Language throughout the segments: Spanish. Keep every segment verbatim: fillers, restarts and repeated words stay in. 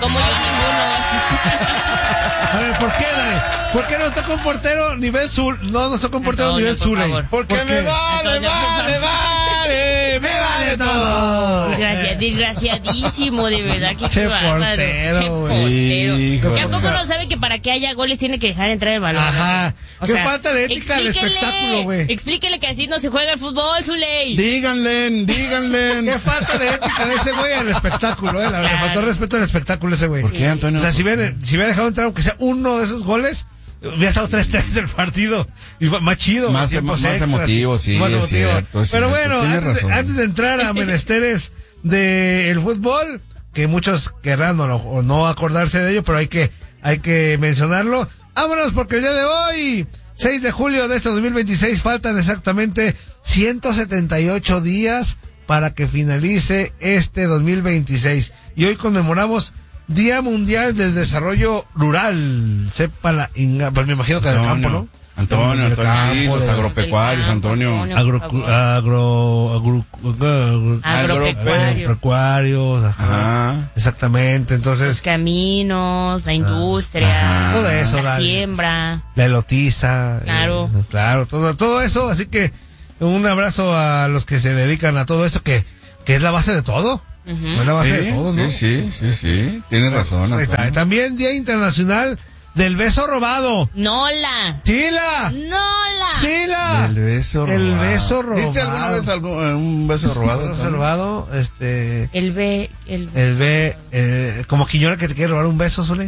Como yo ninguno. A ver, ¿por qué, Dani? ¿Por qué no toca un portero nivel sur? No, no toca un portero Antonio, nivel por sur. favor. Porque ¿Por me qué? vale, Antonio, vale, vale, me vale todo. Desgracia- desgraciadísimo, de verdad, que Che qué bárbaro. portero, Che güey. portero. Hijo, Tampoco o sea, no sabe que para que haya goles tiene que dejar entrar el balón. Ajá. O Qué sea, falta de ética del explíquele, espectáculo, güey. Explíquele que así no se juega el fútbol, Zuley. díganle, díganle. Qué falta de ética de ese güey al espectáculo, eh. La, Le Claro. faltó respeto al espectáculo ese güey. ¿Por qué, Antonio? O sea, si hubiera, si hubiera dejado entrar aunque sea uno de esos goles, hubiera estado tres tres del partido. Y fue más chido. Más tiempos emo- más extras, emotivo, sí, más es emotivo. cierto, es Pero cierto, bueno, tienes antes, de- razón. antes de entrar a menesteres del fútbol, que muchos querrán o no, o no acordarse de ello, pero hay que, hay que mencionarlo. Vámonos, porque el día de hoy, seis de julio de este dos mil veintiséis, faltan exactamente ciento setenta y ocho días para que finalice este dos mil veintiséis. Y hoy conmemoramos Día Mundial del Desarrollo Rural. Sepa la inga, pues me imagino que del campo, ¿no? Antonio, Del Antonio, sí, campo, los de- agropecuarios, Del campo, Antonio. Antonio. Agro, por favor. agro, agro, agro, Agropecuario. agropecuarios, ajá. Ajá. Exactamente, Los entonces, caminos, la industria, Ajá. Todo eso, la dale. siembra. la elotiza. Claro. eh, claro, todo, todo eso, así que un abrazo a los que se dedican a todo esto, que, que es la base de todo. Ujú. Es la base Sí, de todo, ¿no? sí, sí, sí, sí. Tienes razón, Ahí está. Antonio. También Día Internacional del Beso Robado. Nola. ¡Chila! Nola. ¡Chila! El beso robado. El beso robado. ¿Viste alguna vez algo, eh, un beso robado? Beso Antonio? robado, este... El B, el El B, eh, como Quiñones que te quiere robar un beso, Zule.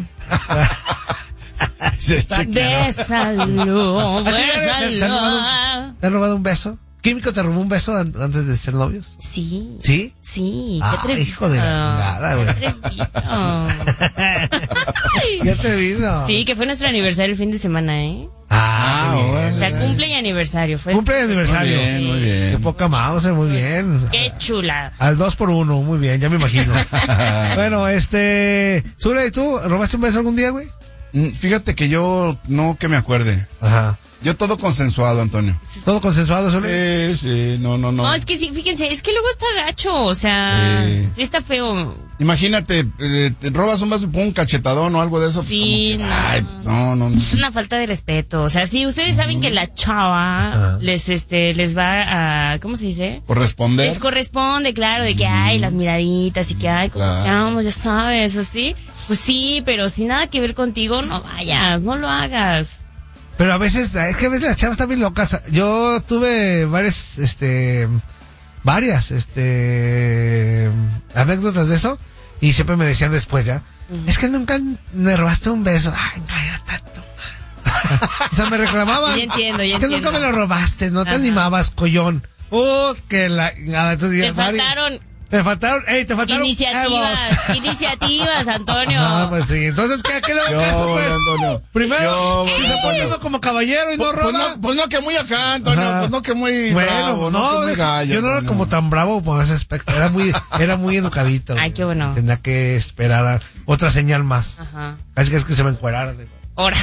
Se checa. Bésalo, ¿A ti te- te- te han robado bésalo. un- ¿Te han robado un beso? ¿Químico te robó un beso an- antes de ser novios? Sí. ¿Sí? Sí. Ah, qué atrevido. hijo de la chingada, güey. Qué atrevido. ¿Qué atrevido? Sí, que fue nuestro aniversario el fin de semana, ¿eh? Ah, Ah, muy bien. bueno. O sea, cumple y aniversario. Fue Cumple de aniversario. Muy bien, muy Qué bien. poca mouse, muy bien. Qué chula. Al dos por uno, muy bien, ya me imagino. Bueno, este... Zule, ¿y tú robaste un beso algún día, güey? Mm, Fíjate que yo no que me acuerde. Ajá. Yo todo consensuado, Antonio. ¿Todo consensuado, Zule? Sí, sí, no, no, no. No, es que sí, fíjense, es que luego está gacho, o sea, Sí. sí está feo. Imagínate, eh, te robas un vaso y pon un cachetadón o algo de eso. pues, Sí, como que, no. ay, no, no, no. Es una falta de respeto, o sea, si ustedes saben que la chava Ajá. les, este, les va a, ¿cómo se dice? Corresponder. Les corresponde, claro, de que hay las miraditas y que hay, como Claro. que vamos, ya sabes, así. Pues sí, pero sin nada que ver contigo, no vayas, no lo hagas. Pero a veces, es que a veces las chavas están bien locas. Yo tuve varias, este, varias, este, anécdotas de eso. Y siempre me decían después ya, es que nunca me robaste un beso. Ay, cállate tú. O sea, me reclamaban. Ya entiendo, ya Es que entiendo. nunca me lo robaste, no te Ajá. animabas, collón. Oh, que la, nada, entonces, Te ya, Mari, faltaron Te faltaron, ey, te faltaron. iniciativas, iniciativas, Antonio. No, pues sí. Entonces, ¿qué, qué le hago Yo, caso, pues? Antonio. Primero, Yo, si se Antonio. pone uno como caballero y no Pues, pues roba. no, pues no que muy acá, Antonio. Ajá. Pues no que muy Bueno, bravo, no, que no, muy gallo. yo no era Antonio. como tan bravo por ese aspecto. Era muy, era muy educadito. Ay, qué bueno. Tenía que esperar a otra señal más. Ajá. Casi que es que se me encueraron. digo. Ahora.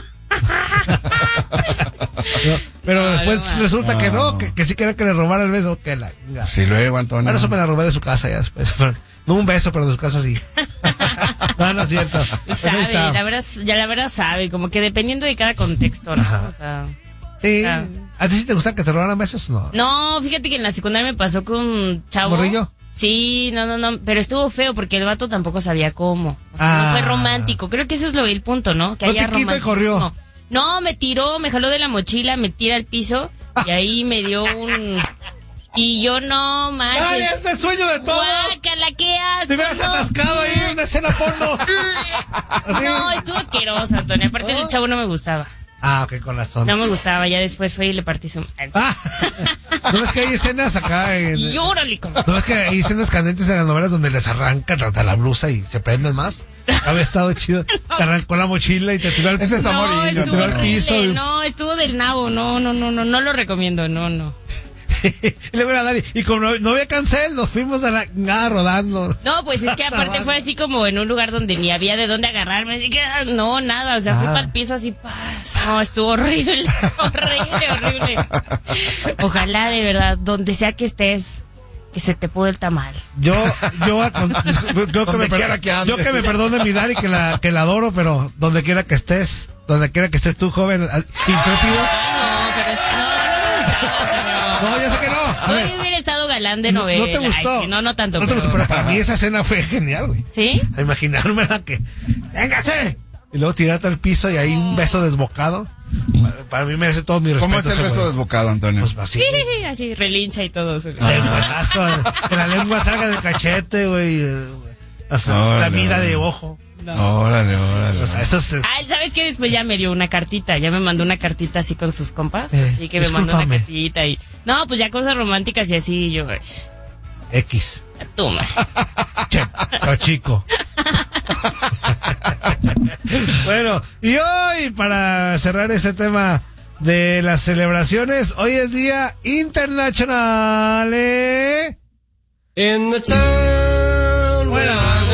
No, pero No, después no, resulta que no, no. que, que sí quería que le robara el beso. Que la chinga. Sí, luego, Antonio. Ahora eso me la robé de su casa ya después. No un beso, pero de su casa sí. No, no es cierto. Pues ahí Sabe, está. la verdad, ya la verdad sabe, como que dependiendo de cada contexto, ¿no? Ajá. O sea, Sí. Ah. ¿A ti sí te gusta que te robaran besos? No. no, fíjate que en la secundaria me pasó con un chavo. ¿Morrillo? Sí, no, no, no, pero estuvo feo porque el vato tampoco sabía cómo. O sea, Ah. no fue romántico. Creo que eso es lo el punto, ¿no? Que No haya te quito y corrió. romanticismo. No, me tiró, me jaló de la mochila, me tira al piso y ahí me dio un... Y yo no ¡Ay, manches. este es el sueño de todo! Guácala, qué asco. Te hubieras no. atascado ahí en una escena porno. Así. No, estuvo asqueroso, Antonio. Aparte el chavo no me gustaba. Ah, ok, con razón. No me gustaba, ya después fue y le partí su... Ah, ¿no ves que hay escenas acá en... Y órale, como... ¿No ves que hay escenas candentes en las novelas donde les arrancan hasta la blusa y se prenden más? Había estado chido. Te arrancó la mochila y te tiró al Ese es amor No, y estuvo tiró al piso. horrible, y- no, estuvo del nabo, no, no, no, no, no lo recomiendo, no, no. y luego era Dani. Y como no, no había cancel, nos fuimos a la nada rodando. No, pues es que aparte fue así como en un lugar donde ni había de dónde agarrarme, así que ah, no, nada, o sea, fui Ah. para el piso así, paz, no, estuvo horrible, horrible, horrible. Ojalá de verdad, donde sea que estés, que se te pudo el tamal. Yo, yo, yo, yo, que me, per, que yo que me perdone mi Dari, que la, que la adoro, pero donde quiera que estés, donde quiera que estés tú, joven, intrépido. Ay, no, pero es, no, no me gustaba, no, yo sé que no. A ver, hubiera estado galán de novela. No, no te gustó. Ay, sí, no, no tanto. No te pero... gustó, pero para mí esa escena fue genial, güey. ¿Sí? A imaginármela que, véngase. Y luego tirarte al piso y ahí un beso desbocado. Para, para mí merece todo mi respeto. ¿Cómo es el beso güey. desbocado, Antonio? Pues así. Sí, así, relincha y todo. Lengüetazo, que la lengua salga del cachete, güey. La mira de ojo. No. Órale, órale. O sea, eso es... Ah, ¿sabes qué? Después ya me dio una cartita, ya me mandó una cartita así con sus compas, eh, así que me discúlpame. mandó una cartita y... No, pues ya cosas románticas y así, yo... X. Toma. Che, lo chico. Bueno, y hoy, para cerrar este tema de las celebraciones, hoy es Día Internacional, ¿eh? In the town Bueno,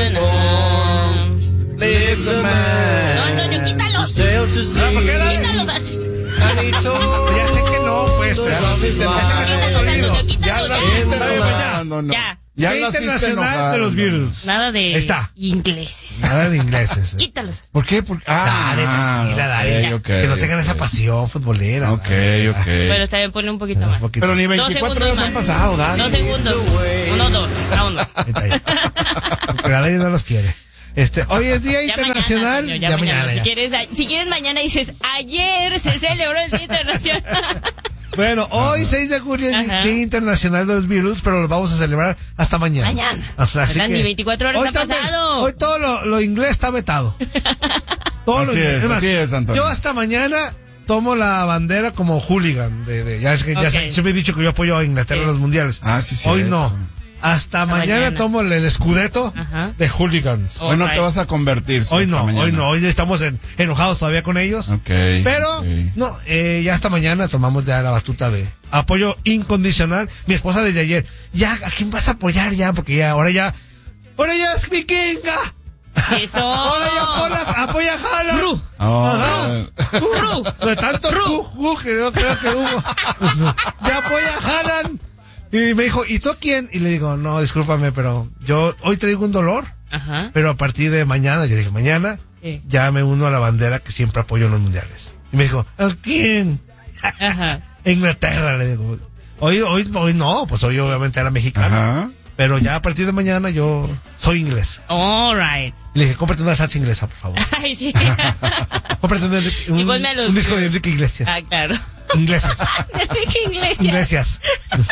lives a man. No, Antonio, quítalos. Sail to sea. ¿por qué dale? Quítalos. And he told Ya sé que no, pues, pero Ya lo hiciste enojar. Quítalos, Antonio, quítalos. Ya lo ya. hiciste Ya. enojar. No, no. Ya. Ya Día lo hiciste Internacional enojar. de los Beatles. Nada de Está. ingleses. Nada de ingleses. ¿eh? Quítalos. ¿Por qué? Porque, ah, Dale, tranquila, dale. ok, que no ok, tengan ok. esa pasión futbolera. Ok, dale. ok. Pero está bien, ponle un poquito más. Un poquito. Pero ni Dos veinticuatro segundos horas han más. pasado, dale. Dos segundos. Uno, dos. Vámonos. Ahí está, ahí. Pero a nadie no los quiere. Este, hoy es Día Ya Internacional. mañana, Antonio, ya mañana. Si quieres, si quieres mañana dices, ayer se celebró el Día Internacional. Bueno, hoy seis de julio es Ajá. Día Internacional de los Beatles, pero lo vamos a celebrar hasta mañana. Mañana. Hasta, así Oigan, que ni veinticuatro horas hoy han también- pasado. Hoy todo lo, lo inglés está vetado. Todo lo Así inglés. es, más, así es, Antonio. yo hasta mañana tomo la bandera como hooligan. De, de- ya es que ya Ok. se- siempre he dicho que yo apoyo a Inglaterra Sí. en los mundiales. Ah, sí, sí. Hoy no. Hasta mañana, mañana. tomo el, el escudeto Ajá. de hooligans. Oh. Hoy no Alright. te vas a convertir. Hoy hasta no, mañana. hoy no, hoy estamos en- enojados todavía con ellos. Ok. Pero, ok. no, eh, ya hasta mañana tomamos ya la batuta de apoyo incondicional. Mi esposa desde ayer, ya, ¿a quién vas a apoyar ya? Porque ya, ahora ya, ahora ya es vikinga. Eso. Ahora ya apoya, apoya a Haaland. Ru. Ah, Ru. De tanto Ru. ju, ju, que yo creo que hubo. Ya apoya a Haaland. Y me dijo, ¿y tú a quién? Y le digo, no, discúlpame, pero yo hoy traigo un dolor. Ajá. Pero a partir de mañana, yo dije, mañana Sí. ya me uno a la bandera que siempre apoyo en los mundiales. Y me dijo, ¿a quién? Ajá. Inglaterra, le digo. Hoy, hoy, hoy no, pues hoy obviamente era mexicano. Ajá. Pero ya a partir de mañana yo soy inglés. All right. Y le dije, cómprate una salsa inglesa, por favor. Ay, sí. Cómprate un, un, Y ponme a los- un disco de Enrique Iglesias. Ah, claro. Iglesias. Enrique Iglesias. Iglesias.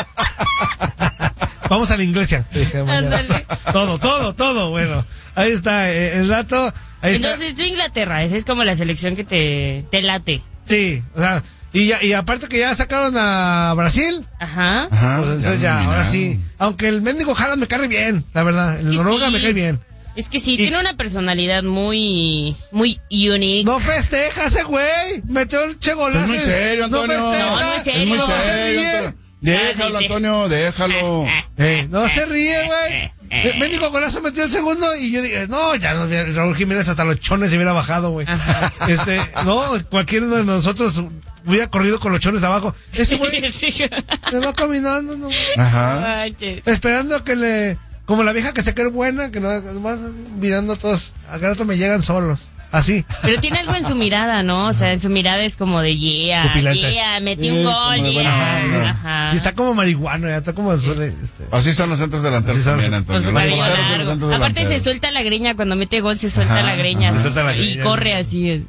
Vamos a la iglesia. le dije mañana. Ándale. Todo, todo, todo. Bueno, ahí está eh, el dato. Ahí está. Entonces tú Inglaterra, esa es como la selección que te, te late. Sí, o sea, y, ya, y aparte que ya sacaron a Brasil. Ajá. Ajá. Pues entonces ya, ahora sí. Aunque el mendigo Haaland me cae bien, la verdad. El que Noruega sí. me cae bien. Es que sí, Y- tiene una personalidad muy, muy unique. No festeja ese güey. Metió el che golazo. Es muy serio, Antonio. No festeja. No, no es serio. Es muy No, se serio, ríe. Antonio. Déjalo, Ah, sí, sí. Antonio, déjalo. Eh, no se ríe, güey. El mendigo golazo metió el segundo y yo dije, no, ya no, Raúl Jiménez hasta los chones se hubiera bajado, güey. Ajá. Este, no, cualquiera de nosotros hubiera corrido con los chones abajo. Ese güey Sí. se va caminando, no, Ajá. Manches. esperando a que le, como la vieja que se cree buena, que no, nomás mirando a todos, acá rato me llegan solos, así. Pero tiene algo en su mirada, ¿no? O sea, en su mirada es como de yeah, Pupilentes. yeah, metí Sí, un como gol, de buena yeah. onda. Ajá. Y está como marihuano, ya está como, suele, este, Así son los centros delanteros Así son también, los- Con Antonio. su Los cabello porteros y los largo. centros Aparte se delanteros. suelta la greña, cuando mete gol se suelta Ajá, la greña. se suelta la Y greña. corre así.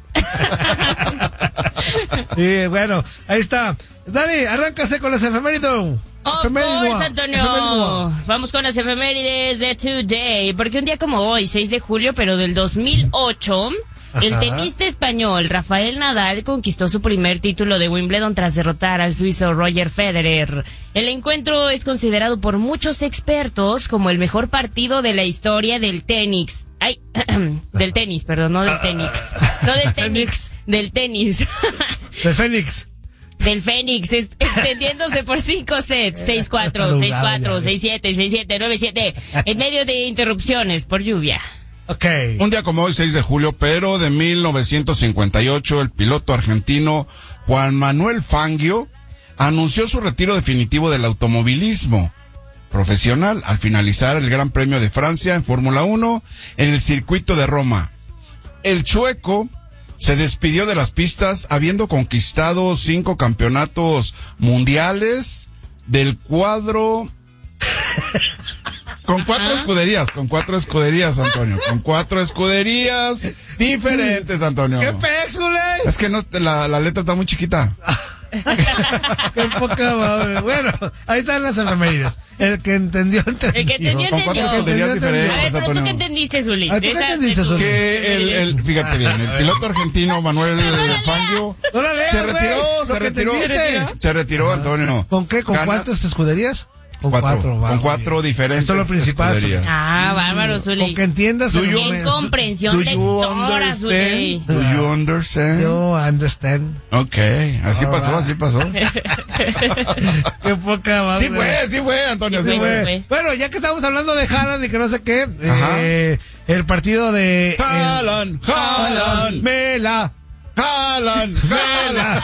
y bueno, ahí está. Dani, arráncase con las efemérides. Of Efemérides. course, Antonio. Vamos con las efemérides de today. Porque un día como hoy, seis de julio, pero del dos mil ocho, el Ajá. tenista español Rafael Nadal conquistó su primer título de Wimbledon tras derrotar al suizo Roger Federer. El encuentro es considerado por muchos expertos como el mejor partido de la historia del tenis. Ay, del tenis, perdón, no del tenis. No del tenis, del tenis. De Fénix. Del Fénix, es- extendiéndose por cinco sets, seis cuatro, seis cuatro, seis siete, seis siete, nueve siete, en medio de interrupciones por lluvia. Ok. Un día como hoy, seis de julio, pero de mil novecientos cincuenta y ocho, el piloto argentino Juan Manuel Fangio anunció su retiro definitivo del automovilismo. profesional al finalizar el Gran Premio de Francia en Fórmula uno en el circuito de Roma. El chueco se despidió de las pistas habiendo conquistado cinco campeonatos mundiales del cuadro... Con cuatro escuderías, con cuatro escuderías, Antonio. Con cuatro escuderías diferentes, Antonio. ¡Qué pexule! Es que no, la, la letra está muy chiquita. Qué poca madre. Bueno, ahí están las efemérides. El que entendió, entendió. El que entendió, Con cuatro entendió. escuderías A ver, diferentes, A ver, pero tú Antonio. qué entendiste, Zuli. Ah, ¿tú De qué esa- entendiste, de tu- Zuli? Que el, el, fíjate bien, el piloto argentino Manuel Fangio No la leas, se güey. retiró, Lo se que retiró, entendiste. se retiró, Antonio. ¿Con qué? ¿Con Gana- cuántas escuderías? Con Cuatro, cuatro. va, con muy cuatro bien. diferentes Esto es lo principal. escuderías. Ah, bárbaro, Con Zuli. que entiendas Do el you- Qué momento. comprensión Do you lectora, Zuli. understand? Do you understand? Yo understand. Ok, así All pasó, right. así pasó. Qué poca madre. Sí fue, sí fue, Antonio, sí Sí fue, fue. fue. Bueno, ya que estamos hablando de Haaland y que no sé qué, Ajá. eh, el partido de... Haaland, Haaland, Mela. Haaland, Haaland.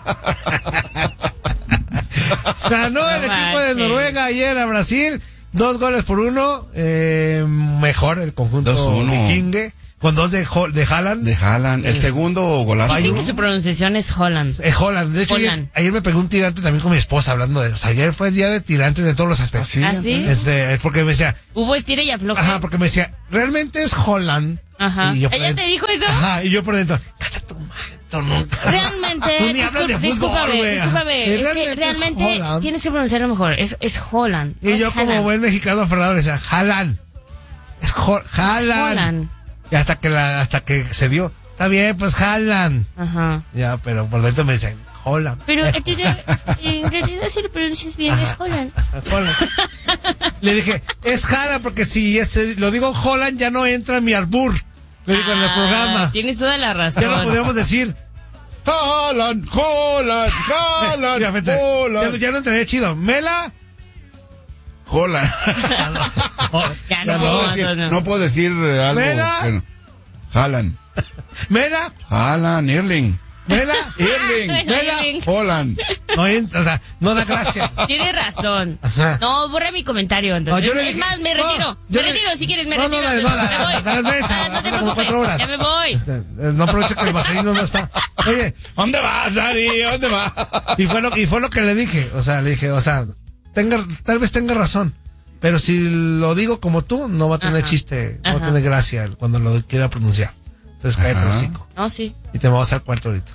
Ganó el No equipo de manches. Noruega ayer a Brasil, dos goles por uno, eh, mejor el conjunto dos uno. vikingue, con dos de, Ho- de Haaland. De Haaland, el segundo golazo. Dicen que su pronunciación es Holland. Eh, Holland. De hecho, ayer, Holland. ayer me pegó un tirante también con mi esposa hablando de... O sea, ayer fue el día de tirantes de todos los aspectos. ¿Ah, sí? ¿Ah, sí? Este, es porque me decía... Hubo estira y afloje. Ajá, porque me decía, realmente es Holland. Ajá. Y yo por ¿Ella dentro- te dijo eso? Ajá, y yo por dentro, cállate tu madre, tú nunca. Realmente, Tú ni hablas de discul- fútbol, discúlpame, güey. discúlpame. Y Es que realmente es realmente Holland. tienes que pronunciarlo mejor. Es, es Holland. no Y es yo como Haaland. buen mexicano aferrado le decía, Haaland. Es Ho- Haaland. Holland. Y hasta que la, hasta que se dio, está bien, pues Haaland. Ajá. Ya, pero por dentro me decían, Holland. Pero Eh, a ti te- en realidad si lo pronuncias bien es Holland. Holland. Le dije, es Haaland porque si este, lo digo Holland ya no entra en mi albur. Le digo en el Ah, programa. Tienes toda la razón. Ya no podíamos decir. Haaland, Haaland, Haaland, Mira, vete, ya, Haaland. ya no entraría chido. Mela. Haaland. Oh, Ya No no, puedo no, decir, no. no puedo decir eh, algo. Mela. Bueno, Haaland, Mela. Haaland, Erling, Mela. Erling, Mela. Haaland. No entra, o sea, no da gracia. Tienes razón. Ajá. No, borra mi comentario entonces. No, yo le es dije- más, me no, retiro. yo me le- retiro si quieres, me no, no, retiro. no, no, la- me voy. la- la mensa, Ah, no te como preocupes. cuatro horas. Ya me voy. Eh, No aprovecha que el baserino no está. Oye, ¿Dónde vas, Ari? ¿Dónde vas? y fue lo, y fue lo que le dije. O sea, le dije, o sea, tenga, tal vez tenga razón. Pero si lo digo como tú, no va a tener Ajá. chiste, no va a Ajá. tener gracia cuando lo quiera pronunciar. Entonces cállate el Ajá. hocico. No, sí. Y te vamos al cuarto ahorita.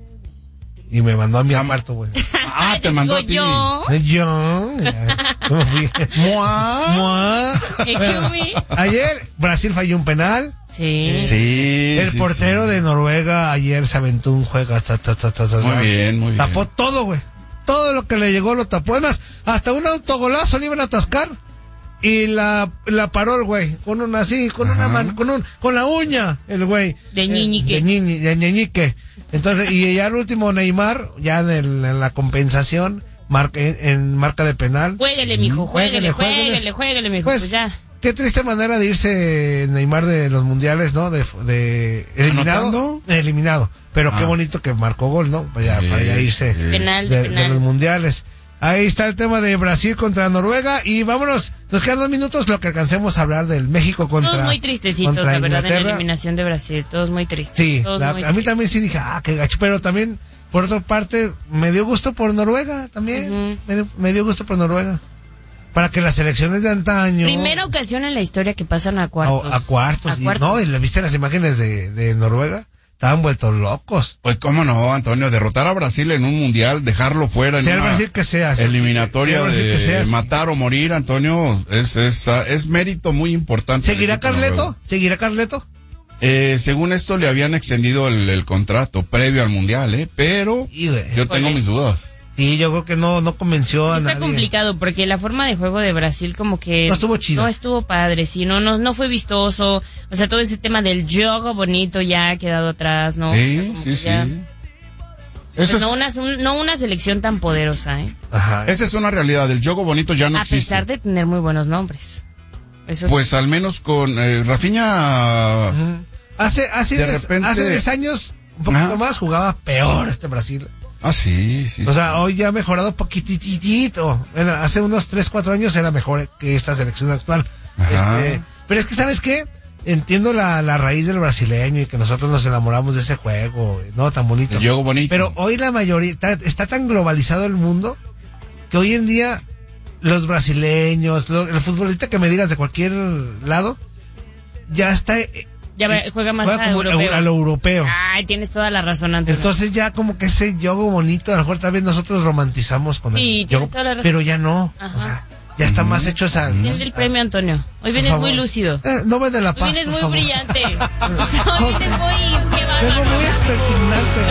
Y me mandó a mi cuarto, güey. Ah, te mandó a ti. Yo. Yo, ya, yo me fui. Mua. Mua. Excuse me. Ayer Brasil falló un penal. Sí. Sí. El sí, portero sí. de Noruega ayer se aventó un juego. Ta, ta, ta, ta, ta, Muy ta. bien, muy bien. Tapó todo, güey. Todo lo que le llegó lo tapó. Además, hasta un autogolazo le iban a atascar. Y la, la paró el güey. Con una así, con una Ajá. mano, con un, con la uña, el güey. De ñiñique. Eh, De, ñiñi- de ñeñique. Entonces, y ya el último Neymar, ya en, el- en la compensación, marca, en, en marca de penal. Juéguele, mijo, juéguele, Juéguele, juéguele. juéguele, juéguele, mijo. Pues, Pues ya. qué triste manera de irse Neymar de los mundiales, ¿no? De, de eliminado. ¿Anotando? Eliminado. Pero qué Ah. bonito que marcó gol, ¿no? Para ya, Sí, para ya irse sí. Penal, de, penal. de los mundiales. Ahí está el tema de Brasil contra Noruega. Y vámonos, nos quedan dos minutos lo que alcancemos a hablar del México contra Todos muy tristecitos, contra la verdad, en la Inglaterra. eliminación de Brasil. Todos muy tristes. Sí, Todos la- muy a mí tristes. también sí dije, ah, qué gacho. Pero también, por otra parte, me dio gusto por Noruega también. Ujú. me, dio, me dio gusto por Noruega. Para que las selecciones de antaño. Primera ocasión en la historia que pasan a cuartos. A, a cuartos. A y- cuartos. no, y le viste las imágenes de, de Noruega. Estaban vueltos locos. Pues cómo no, Antonio, derrotar a Brasil en un mundial, dejarlo fuera en Sea el una Brasil que sea. sí. eliminatoria Sea el Brasil de que sea, sí. matar o morir, Antonio, es, es, es mérito muy importante. ¿Seguirá del equipo Carleto? noruego. ¿Seguirá Carleto? Eh, según esto le habían extendido el, el contrato previo al mundial, ¿eh? Pero Sí, güey. yo tengo Híjole. mis dudas. Sí, yo creo que no, no convenció a Está nadie. complicado porque la forma de juego de Brasil como que No estuvo chido. no estuvo padre, sí, no, no, no fue vistoso, o sea, todo ese tema del juego bonito ya ha quedado atrás, ¿no? O sea, Sí, como sí, que sí. ya- Eso pues no, es, una, no una selección tan poderosa, ¿eh? Ajá. esa es una realidad, el juego bonito ya no A existe. pesar de tener muy buenos nombres. Eso sí. Pues al menos con eh, Rafinha. Ujú. Hace, hace, De diez- repente- hace diez años, un poquito Ajá. más, jugaba peor este Brasil. Ah, sí, sí. O sea, hoy ya ha mejorado poquititito. Bueno, hace unos tres, cuatro años era mejor que esta selección actual. Ajá. Este, pero es que, ¿sabes qué? Entiendo la, la raíz del brasileño y que nosotros nos enamoramos de ese juego, ¿no? Tan bonito. El juego bonito. Pero hoy la mayoría, está, está tan globalizado el mundo que hoy en día los brasileños, lo, el futbolista que me digas de cualquier lado, ya está... Ya ve- juega más juega a como europeo. a lo europeo. Ay, tienes toda la razón, Antonio. Entonces ya como que ese yogo bonito, a lo mejor tal vez nosotros romantizamos con Sí, el tienes yogo, toda la razón. pero ya no. Ajá. O sea, ya está más hecho esa... Tienes el premio, Antonio. Hoy Por vienes favor. muy lúcido. Eh, no me de la Hoy paz, vienes por muy favor. brillante. O sea, hoy vienes muy... ¡Qué Vengo bárbaro! muy expectante.